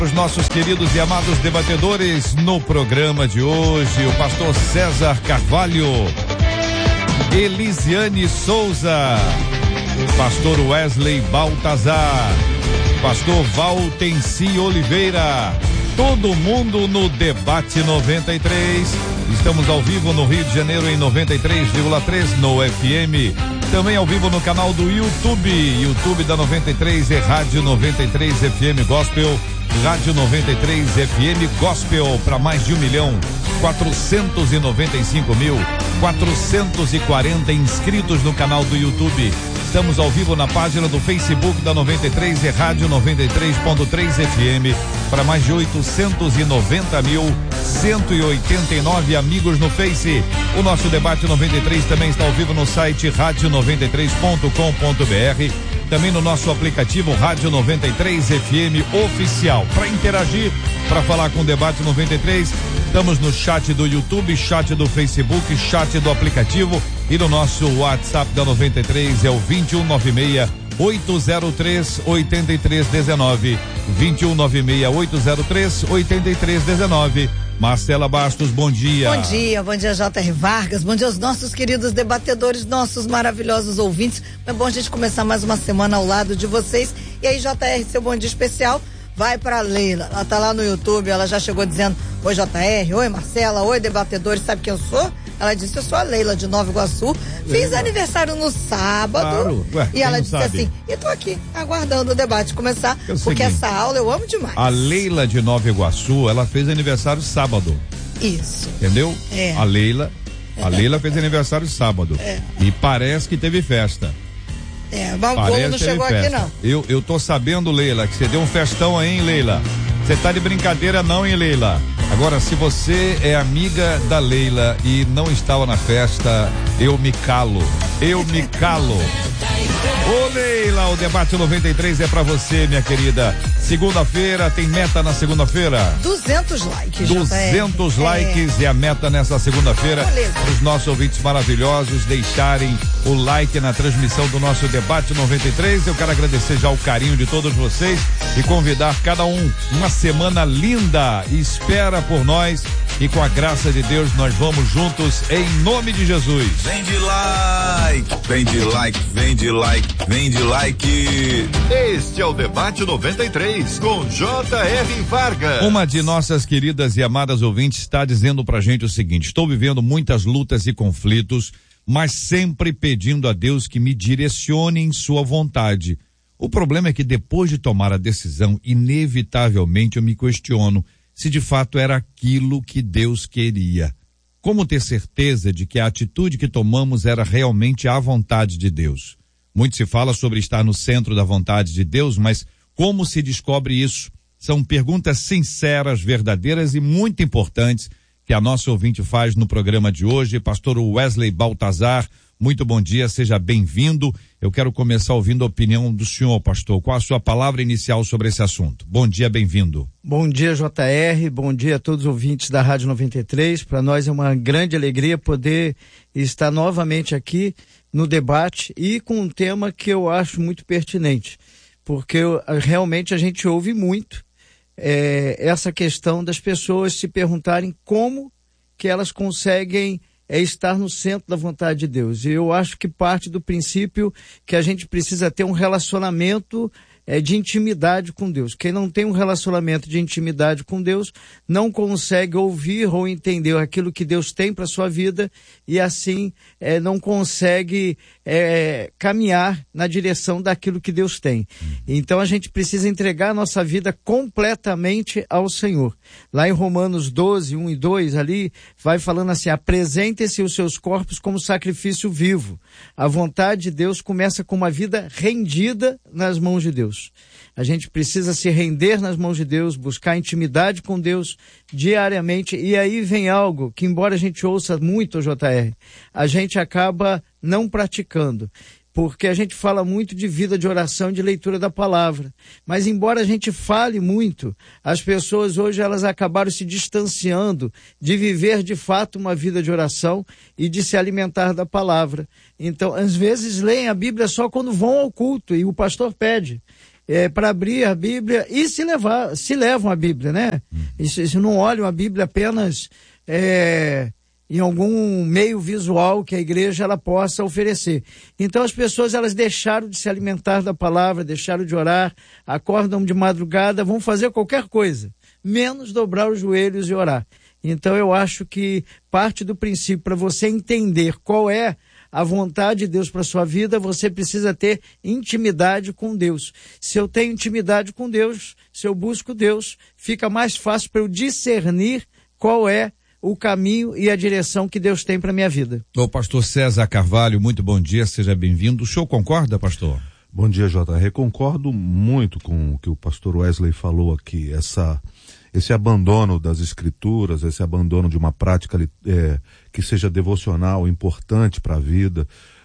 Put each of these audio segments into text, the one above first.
Os nossos queridos e amados debatedores no programa de hoje, o pastor César Carvalho, Elisiane Souza, pastor Wesley Baltazar, pastor Valtenci Oliveira, todo mundo no Debate 93. Estamos ao vivo no Rio de Janeiro em 93,3 no FM. Também ao vivo no canal do YouTube da 93 e Rádio 93 FM Gospel. Rádio 93 FM Gospel para mais de 1.495.440 inscritos no canal do YouTube. Estamos ao vivo na página do Facebook da 93 e Rádio 93.3 FM para mais de 890.189 amigos no Face. O nosso Debate 93 também está ao vivo no site radio93.com.br. Também no nosso aplicativo Rádio 93 FM Oficial. Para interagir, para falar com o Debate 93, estamos no chat do YouTube, chat do Facebook, chat do aplicativo e no nosso WhatsApp da 93 é o 2196-803-8319. 2196-803-8319. Marcela Bastos, bom dia. Bom dia J.R. Vargas, bom dia aos nossos queridos debatedores, nossos maravilhosos ouvintes. É bom a gente começar mais uma semana ao lado de vocês. E aí, J.R., seu bom dia especial vai pra Leila. Ela tá lá no YouTube, ela já chegou dizendo: oi J.R., oi Marcela, oi debatedores, sabe quem eu sou? Ela disse: eu sou a Leila de Nova Iguaçu, fiz aniversário no sábado. Claro. Ué, e ela disse assim: e tô aqui aguardando o debate começar, porque essa aula eu amo demais. A Leila de Nova Iguaçu, ela fez aniversário sábado. Isso. Entendeu? É. A Leila fez aniversário sábado. É. E parece que teve festa. O bolo não chegou aqui não. Eu tô sabendo, Leila, que você deu um festão aí, hein, Leila? Você tá de brincadeira não, hein, Leila? Agora, se você é amiga da Leila e não estava na festa, eu me calo. Ô Leila, o Debate 93 é pra você, minha querida. Segunda-feira, tem meta na segunda-feira? 200 likes. 200 likes é a meta nessa segunda-feira. Os nossos ouvintes maravilhosos deixarem o like na transmissão do nosso Debate 93. Eu quero agradecer já o carinho de todos vocês e convidar cada um uma semana linda. Espera por nós e com a graça de Deus nós vamos juntos em nome de Jesus. Vem de like, vem de like, vem de like, vem de like. Este é o Debate 93 com J.R. Vargas. Uma de nossas queridas e amadas ouvintes está dizendo pra gente o seguinte: estou vivendo muitas lutas e conflitos, mas sempre pedindo a Deus que me direcione em sua vontade. O problema é que depois de tomar a decisão, inevitavelmente eu me questiono se de fato era aquilo que Deus queria. Como ter certeza de que a atitude que tomamos era realmente a vontade de Deus? Muito se fala sobre estar no centro da vontade de Deus, mas como se descobre isso? São perguntas sinceras, verdadeiras e muito importantes que a nossa ouvinte faz no programa de hoje. Pastor Wesley Baltazar, muito bom dia, seja bem-vindo. Eu quero começar ouvindo a opinião do senhor, pastor. Qual a sua palavra inicial sobre esse assunto? Bom dia, bem-vindo. Bom dia, J.R., bom dia a todos os ouvintes da Rádio 93. Para nós é uma grande alegria poder estar novamente aqui no debate e com um tema que eu acho muito pertinente, porque realmente a gente ouve muito essa questão das pessoas se perguntarem como que elas conseguem estar no centro da vontade de Deus. E eu acho que parte do princípio que a gente precisa ter um relacionamento de intimidade com Deus. Quem não tem um relacionamento de intimidade com Deus não consegue ouvir ou entender aquilo que Deus tem para a sua vida e assim não consegue caminhar na direção daquilo que Deus tem. Então a gente precisa entregar a nossa vida completamente ao Senhor. Lá em Romanos 12, 1 e 2, ali vai falando assim: apresentem-se os seus corpos como sacrifício vivo. A vontade de Deus começa com uma vida rendida nas mãos de Deus. A gente precisa se render nas mãos de Deus, buscar intimidade com Deus diariamente, e aí vem algo que, embora a gente ouça muito, JR, a gente acaba não praticando, porque a gente fala muito de vida de oração e de leitura da palavra, mas embora a gente fale muito, as pessoas hoje elas acabaram se distanciando de viver de fato uma vida de oração e de se alimentar da palavra. Então, às vezes leem a Bíblia só quando vão ao culto e o pastor pede. para abrir a Bíblia e se levam a Bíblia, né? E se não olham a Bíblia apenas em algum meio visual que a igreja ela possa oferecer. Então as pessoas elas deixaram de se alimentar da palavra, deixaram de orar, acordam de madrugada, vão fazer qualquer coisa, menos dobrar os joelhos e orar. Então eu acho que parte do princípio para você entender qual é a vontade de Deus para a sua vida, você precisa ter intimidade com Deus. Se eu tenho intimidade com Deus, se eu busco Deus, fica mais fácil para eu discernir qual é o caminho e a direção que Deus tem para minha vida. O pastor César Carvalho, muito bom dia, seja bem-vindo. O senhor concorda, pastor? Bom dia, J.R. Concordo muito com o que o pastor Wesley falou aqui, esse abandono das escrituras, esse abandono de uma prática que seja devocional, importante para a vida.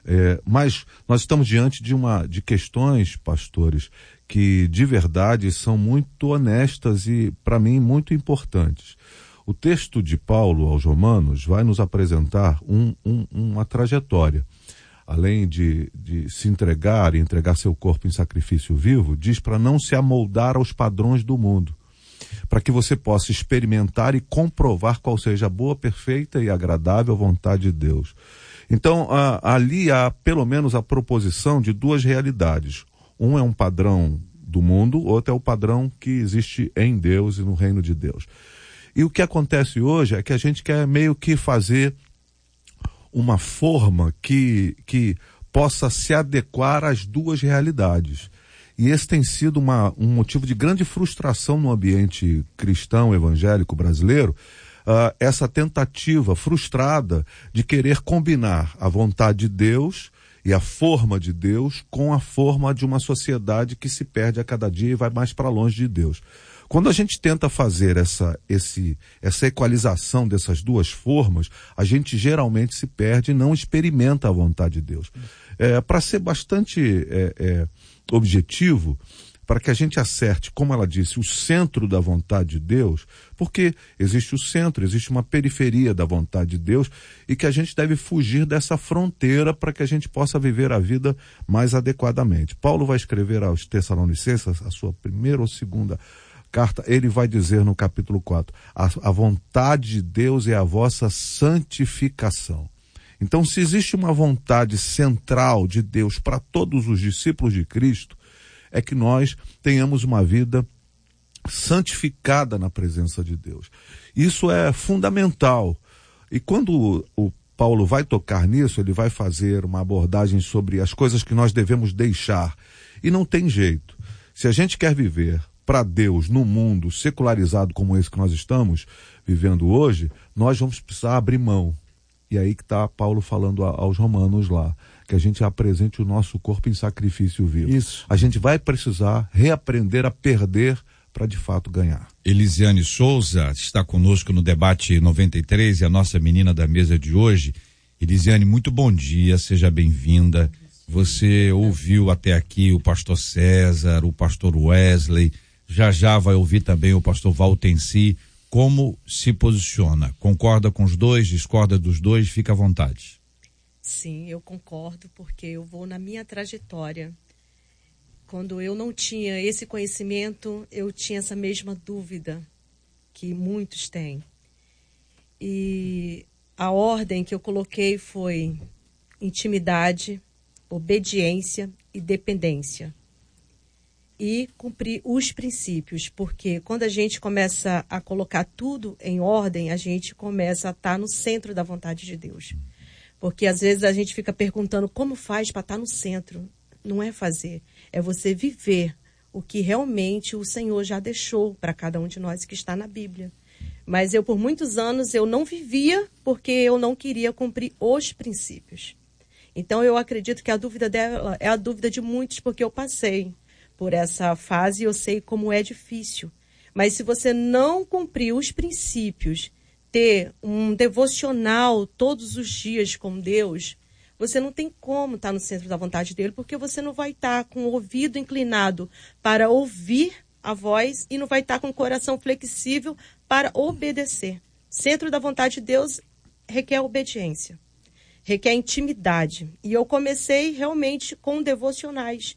Mas nós estamos diante de questões, pastores, que de verdade são muito honestas e, para mim, muito importantes. O texto de Paulo aos Romanos vai nos apresentar uma trajetória. Além de se entregar e entregar seu corpo em sacrifício vivo, diz para não se amoldar aos padrões do mundo, para que você possa experimentar e comprovar qual seja a boa, perfeita e agradável vontade de Deus. Então, ali há pelo menos a proposição de duas realidades. Um é um padrão do mundo, outro é o padrão que existe em Deus e no reino de Deus. E o que acontece hoje é que a gente quer meio que fazer uma forma que possa se adequar às duas realidades. E esse tem sido um motivo de grande frustração no ambiente cristão evangélico brasileiro, essa tentativa frustrada de querer combinar a vontade de Deus e a forma de Deus com a forma de uma sociedade que se perde a cada dia e vai mais para longe de Deus. Quando a gente tenta fazer essa equalização dessas duas formas, a gente geralmente se perde e não experimenta a vontade de Deus. Para ser bastante objetivo, para que a gente acerte, como ela disse, o centro da vontade de Deus, porque existe o centro, existe uma periferia da vontade de Deus e que a gente deve fugir dessa fronteira para que a gente possa viver a vida mais adequadamente. Paulo vai escrever aos Tessalonicenses, a sua primeira ou segunda carta, ele vai dizer no capítulo 4, a vontade de Deus é a vossa santificação. Então, se existe uma vontade central de Deus para todos os discípulos de Cristo, é que nós tenhamos uma vida santificada na presença de Deus. Isso é fundamental. E quando o Paulo vai tocar nisso, ele vai fazer uma abordagem sobre as coisas que nós devemos deixar. E não tem jeito. Se a gente quer viver para Deus no mundo secularizado como esse que nós estamos vivendo hoje, nós vamos precisar abrir mão. E aí que está Paulo falando aos romanos lá, que a gente apresente o nosso corpo em sacrifício vivo. Isso. A gente vai precisar reaprender a perder para de fato ganhar. Elisiane Souza está conosco no debate 93 e a nossa menina da mesa de hoje. Elisiane, muito bom dia, seja bem-vinda. Você ouviu até aqui o pastor César, o pastor Wesley, já vai ouvir também o pastor Valtenci. Como se posiciona? Concorda com os dois, discorda dos dois? Fica à vontade. Sim, eu concordo, porque eu vou na minha trajetória. Quando eu não tinha esse conhecimento, eu tinha essa mesma dúvida que muitos têm. E a ordem que eu coloquei foi intimidade, obediência e dependência. E cumprir os princípios, porque quando a gente começa a colocar tudo em ordem, a gente começa a estar no centro da vontade de Deus. Porque às vezes a gente fica perguntando como faz para estar no centro. Não é fazer, é você viver o que realmente o Senhor já deixou para cada um de nós que está na Bíblia. Mas eu, por muitos anos, eu não vivia porque eu não queria cumprir os princípios. Então eu acredito que a dúvida dela é a dúvida de muitos, porque eu passei por essa fase e eu sei como é difícil. Mas se você não cumprir os princípios, ter um devocional todos os dias com Deus, você não tem como estar no centro da vontade dele, porque você não vai estar com o ouvido inclinado para ouvir a voz e não vai estar com o coração flexível para obedecer. Centro da vontade de Deus requer obediência, requer intimidade. E eu comecei realmente com devocionais.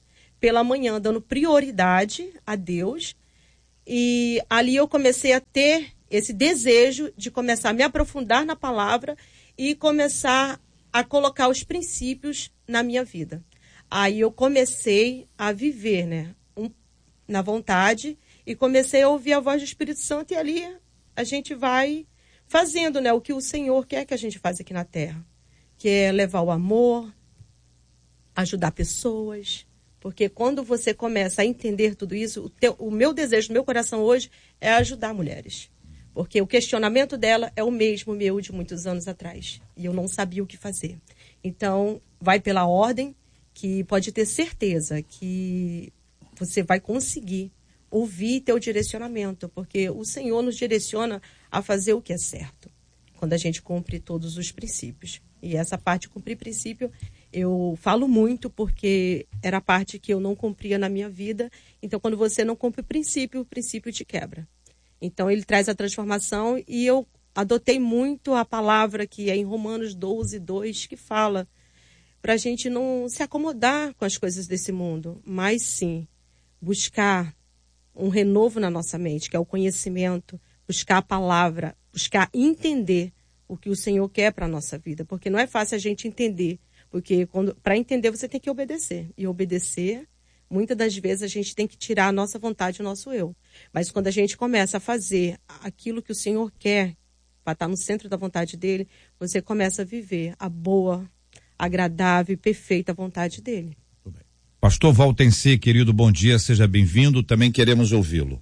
pela manhã, dando prioridade a Deus. E ali eu comecei a ter esse desejo de começar a me aprofundar na palavra e começar a colocar os princípios na minha vida. Aí eu comecei a viver, né, na vontade, e comecei a ouvir a voz do Espírito Santo, e ali a gente vai fazendo, né, o que o Senhor quer que a gente faça aqui na terra, que é levar o amor, ajudar pessoas. Porque quando você começa a entender tudo isso, o meu desejo, o meu coração hoje é ajudar mulheres. Porque o questionamento dela é o mesmo meu de muitos anos atrás. E eu não sabia o que fazer. Então, vai pela ordem, que pode ter certeza que você vai conseguir ouvir teu direcionamento. Porque o Senhor nos direciona a fazer o que é certo, quando a gente cumpre todos os princípios. E essa parte de cumprir princípio, eu falo muito porque era a parte que eu não cumpria na minha vida. Então, quando você não cumpre o princípio te quebra. Então, ele traz a transformação, e eu adotei muito a palavra que é em Romanos 12:2, que fala para a gente não se acomodar com as coisas desse mundo, mas sim buscar um renovo na nossa mente, que é o conhecimento, buscar a palavra, buscar entender o que o Senhor quer para a nossa vida. Porque não é fácil a gente entender. Porque para entender você tem que obedecer. E obedecer, muitas das vezes a gente tem que tirar a nossa vontade, o nosso eu. Mas quando a gente começa a fazer aquilo que o Senhor quer, para estar no centro da vontade dele, você começa a viver a boa, agradável e perfeita vontade dele. Pastor Valtenci, querido, bom dia, seja bem-vindo, também queremos ouvi-lo.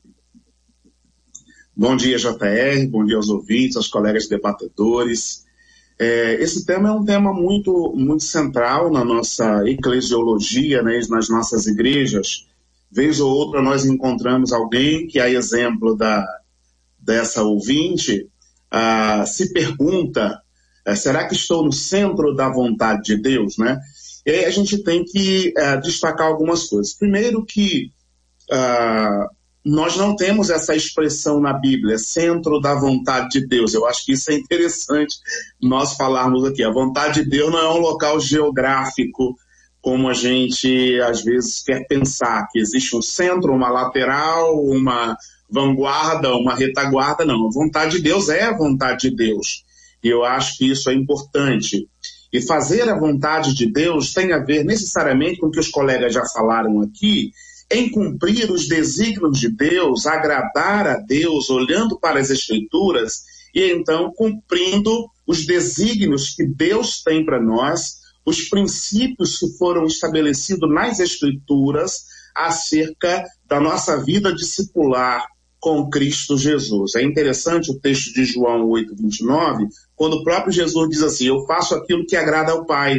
Bom dia, JR, bom dia aos ouvintes, aos colegas debatedores. Esse tema é um tema muito, muito central na nossa eclesiologia, né, nas nossas igrejas. Vez ou outra nós encontramos alguém que, a exemplo dessa ouvinte, se pergunta, será que estou no centro da vontade de Deus, né? E aí a gente tem que destacar algumas coisas. Primeiro que nós não temos essa expressão na Bíblia, centro da vontade de Deus. Eu acho que isso é interessante nós falarmos aqui. A vontade de Deus não é um local geográfico, como a gente às vezes quer pensar, que existe um centro, uma lateral, uma vanguarda, uma retaguarda. Não, a vontade de Deus é a vontade de Deus. E eu acho que isso é importante. E fazer a vontade de Deus tem a ver necessariamente com o que os colegas já falaram aqui, em cumprir os desígnios de Deus, agradar a Deus, olhando para as Escrituras e então cumprindo os desígnios que Deus tem para nós, os princípios que foram estabelecidos nas Escrituras acerca da nossa vida discipular com Cristo Jesus. É interessante o texto de João 8:29, quando o próprio Jesus diz assim: eu faço aquilo que agrada ao Pai.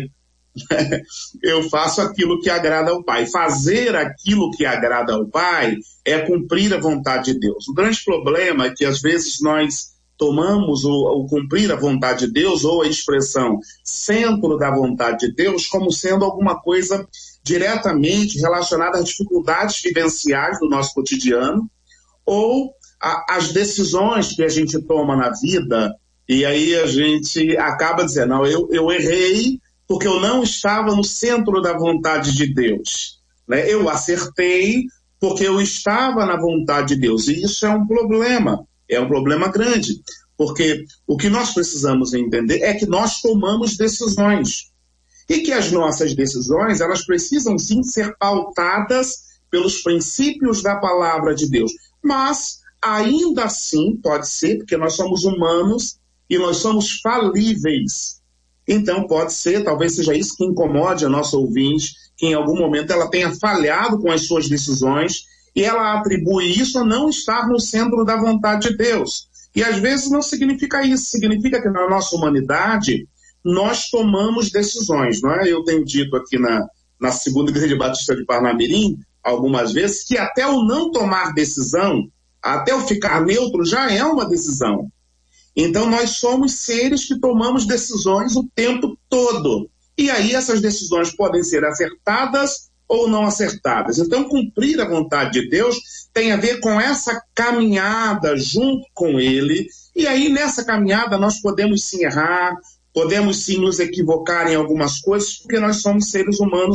Eu faço aquilo que agrada ao Pai. Fazer aquilo que agrada ao Pai é cumprir a vontade de Deus. O grande problema é que às vezes nós tomamos o cumprir a vontade de Deus, ou a expressão centro da vontade de Deus, como sendo alguma coisa diretamente relacionada às dificuldades vivenciais do nosso cotidiano, ou às decisões que a gente toma na vida, e aí a gente acaba dizendo, não, eu errei, porque eu não estava no centro da vontade de Deus, né? Eu acertei porque eu estava na vontade de Deus. E isso é um problema grande, porque o que nós precisamos entender é que nós tomamos decisões e que as nossas decisões, elas precisam sim ser pautadas pelos princípios da palavra de Deus. Mas ainda assim pode ser, porque nós somos humanos e nós somos falíveis. Então pode ser, talvez seja isso que incomode a nossa ouvinte, que em algum momento ela tenha falhado com as suas decisões e ela atribui isso a não estar no centro da vontade de Deus. E às vezes não significa isso, significa que na nossa humanidade nós tomamos decisões, não é? Eu tenho dito aqui na Segunda Igreja Batista de Parnamirim algumas vezes que até o não tomar decisão, até o ficar neutro já é uma decisão. Então, nós somos seres que tomamos decisões o tempo todo. E aí, essas decisões podem ser acertadas ou não acertadas. Então, cumprir a vontade de Deus tem a ver com essa caminhada junto com Ele. E aí, nessa caminhada, nós podemos sim errar, podemos sim nos equivocar em algumas coisas, porque nós somos seres humanos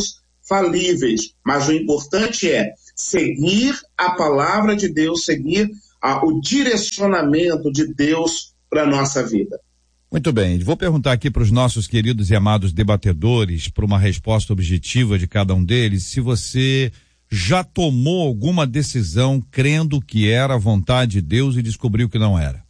falíveis, mas o importante é seguir a palavra de Deus, seguir o direcionamento de Deus para a nossa vida. Muito bem, vou perguntar aqui para os nossos queridos e amados debatedores, para uma resposta objetiva de cada um deles, se você já tomou alguma decisão crendo que era a vontade de Deus e descobriu que não era.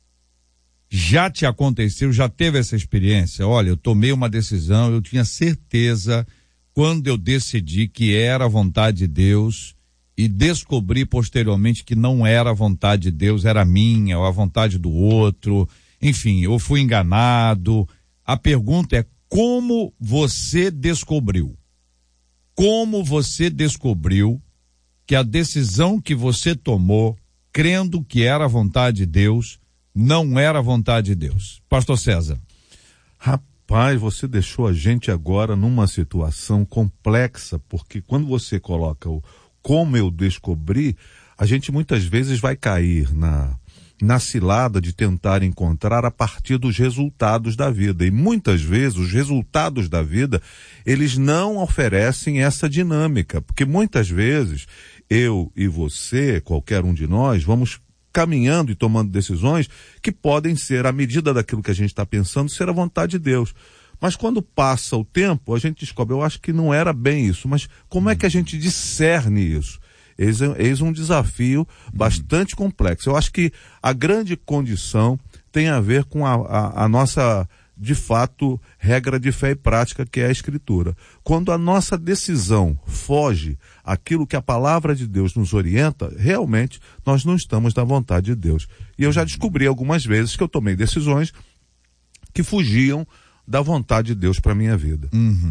Já te aconteceu, já teve essa experiência? Olha, eu tomei uma decisão, eu tinha certeza quando eu decidi que era a vontade de Deus e descobri posteriormente que não era a vontade de Deus, era a minha ou a vontade do outro. Enfim, eu fui enganado. A pergunta é: como você descobriu? Como você descobriu que a decisão que você tomou, crendo que era a vontade de Deus, não era a vontade de Deus? Pastor César. Rapaz, você deixou a gente agora numa situação complexa, porque quando você coloca o como eu descobri, a gente muitas vezes vai cair na cilada de tentar encontrar a partir dos resultados da vida. E muitas vezes os resultados da vida, eles não oferecem essa dinâmica, porque muitas vezes eu e você, qualquer um de nós, vamos caminhando e tomando decisões que podem ser, à medida daquilo que a gente está pensando, ser a vontade de Deus. Mas quando passa o tempo, a gente descobre, eu acho que não era bem isso, mas como é que a gente discerne isso? Eis um desafio bastante complexo. Eu acho que a grande condição tem a ver com a nossa, de fato, regra de fé e prática, que é a Escritura. Quando a nossa decisão foge àquilo que a palavra de Deus nos orienta, realmente nós não estamos na vontade de Deus. E eu já descobri algumas vezes que eu tomei decisões que fugiam da vontade de Deus para a minha vida.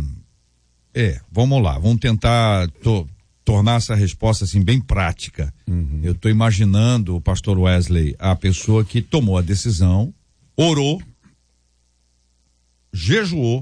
Vamos lá, vamos tentar tornar essa resposta assim bem prática. Eu estou imaginando, o pastor Wesley, a pessoa que tomou a decisão, orou, jejuou,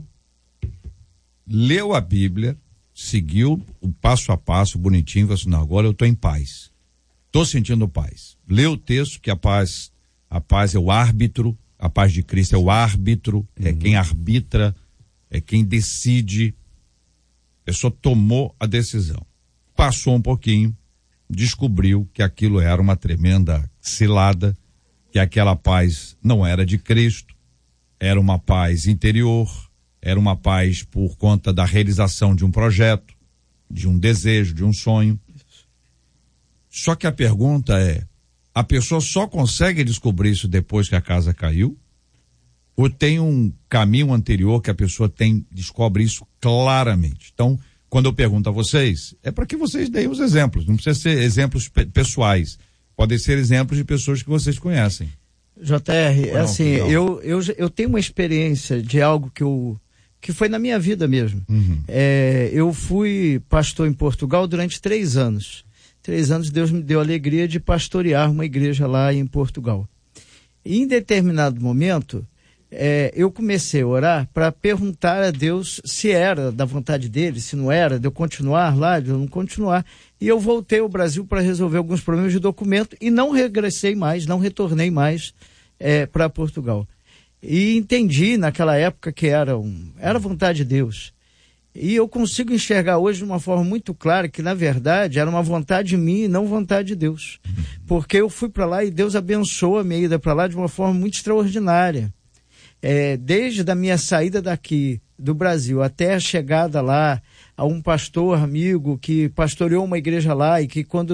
leu a Bíblia, seguiu o passo a passo, bonitinho, falou assim: não, agora eu estou em paz, estou sentindo paz. Leu o texto que a paz é o árbitro, a paz de Cristo é o árbitro, é quem arbitra, é quem decide. A pessoa tomou a decisão. Passou um pouquinho, descobriu que aquilo era uma tremenda cilada, que aquela paz não era de Cristo, era uma paz interior, era uma paz por conta da realização de um projeto, de um desejo, de um sonho. Só que a pergunta é: a pessoa só consegue descobrir isso depois que a casa caiu? Ou tem um caminho anterior que a pessoa descobre isso claramente? Então, quando eu pergunto a vocês, é para que vocês deem os exemplos. Não precisa ser exemplos pessoais. Podem ser exemplos de pessoas que vocês conhecem. JR, assim, eu tenho uma experiência de algo que foi na minha vida mesmo. Eu fui pastor em Portugal durante 3 anos. 3 anos Deus me deu a alegria de pastorear uma igreja lá em Portugal. E em determinado momento, eu comecei a orar para perguntar a Deus se era da vontade dele, se não era, de eu continuar lá, de eu não continuar. E eu voltei ao Brasil para resolver alguns problemas de documento e não regressei mais, não retornei mais para Portugal. E entendi naquela época que era vontade de Deus. E eu consigo enxergar hoje de uma forma muito clara que, na verdade, era uma vontade minha e não vontade de Deus. Porque eu fui para lá e Deus abençoou a minha ida para lá de uma forma muito extraordinária. Desde a minha saída daqui, do Brasil, até a chegada lá, a um pastor amigo que pastoreou uma igreja lá e que quando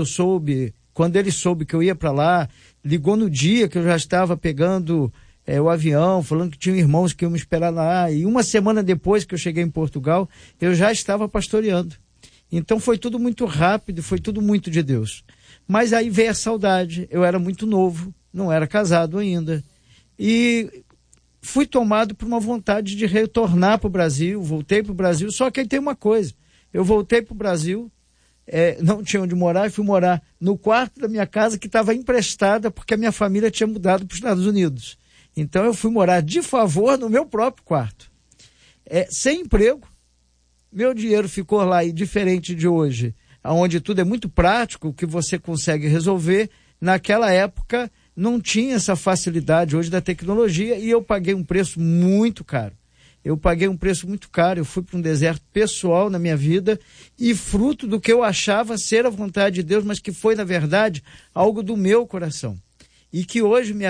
ele soube que eu ia para lá, ligou no dia que eu já estava pegando o avião, falando que tinham irmãos que iam me esperar lá, e uma semana depois que eu cheguei em Portugal, eu já estava pastoreando. Então foi tudo muito rápido, foi tudo muito de Deus. Mas aí veio a saudade, eu era muito novo, não era casado ainda, e fui tomado por uma vontade de retornar para o Brasil, voltei para o Brasil, só que aí tem uma coisa, eu voltei para o Brasil, não tinha onde morar, e fui morar no quarto da minha casa que estava emprestada porque a minha família tinha mudado para os Estados Unidos. Então eu fui morar de favor no meu próprio quarto. Sem emprego, meu dinheiro ficou lá, e diferente de hoje, onde tudo é muito prático, que você consegue resolver, naquela época não tinha essa facilidade hoje da tecnologia, e eu paguei um preço muito caro. eu paguei um preço muito caro, eu fui para um deserto pessoal na minha vida e fruto do que eu achava ser a vontade de Deus, mas que foi, na verdade, algo do meu coração. E que hoje me